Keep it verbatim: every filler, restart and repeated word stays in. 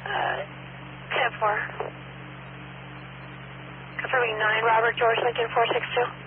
Uh, ten four. Confirming nine, Robert George Lincoln four six two.